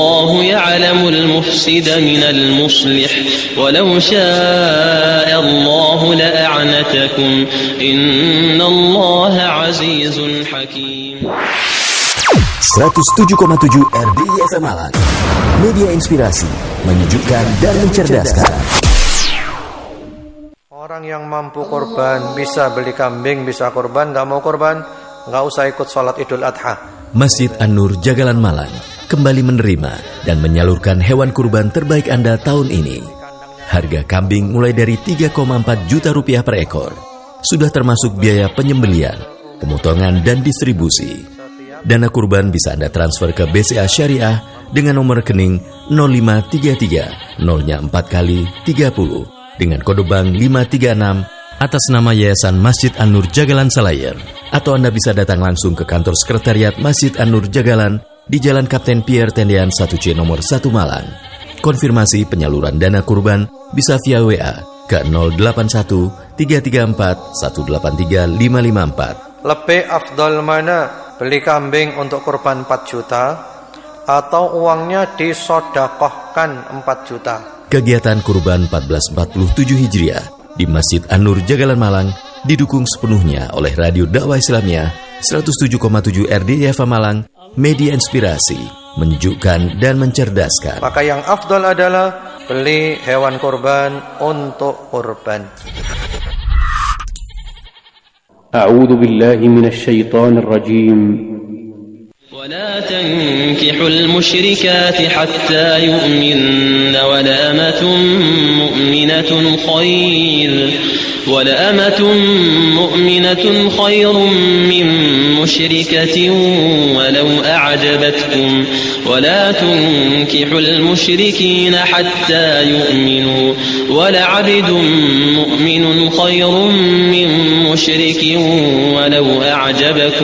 الله يعلم المفسد من المصلح ولو شاء الله لأعنتكم إن الله عزيز حكيم. 107,7 RDI FM Malang, media inspirasi, menyejukkan dan mencerdaskan. Orang yang mampu korban bisa beli kambing, bisa korban. Gak mau korban, gak usah ikut sholat Idul Adha. Masjid An-Nur Jagalan Malang kembali menerima dan menyalurkan hewan kurban terbaik Anda tahun ini. Harga kambing mulai dari 3,4 juta rupiah per ekor. Sudah termasuk biaya penyembelian, pemotongan dan distribusi. Dana kurban bisa Anda transfer ke BCA Syariah dengan nomor rekening 0533 0-nya 4 kali 30 dengan kode bank 536 atas nama Yayasan Masjid An-Nur Jagalan Selayar. Atau Anda bisa datang langsung ke kantor sekretariat Masjid An-Nur Jagalan di Jalan Kapten Pierre Tendean 1C nomor 1 Malang. Konfirmasi penyaluran dana kurban bisa via WA ke 081 334 183 554. Lebih afdal mana? Beli kambing untuk kurban 4 juta atau uangnya disodakohkan 4 juta. Kegiatan kurban 1447 Hijriah di Masjid An-Nur Jagalan Malang didukung sepenuhnya oleh Radio Dakwah Islamiyah 107,7 RDI FM Malang, media inspirasi, menyejukkan dan mencerdaskan. Maka yang afdal adalah beli hewan kurban untuk kurban. أعوذ بالله من الشيطان الرجيم ولا تنكحوا المشركات حتى يؤمن ولأمة مؤمنة خير من مشركة ولو أعجبتكم ولا تنكحوا المشركين حتى يؤمنوا ولعبد مؤمن خير من مشرك ولو أعجبكم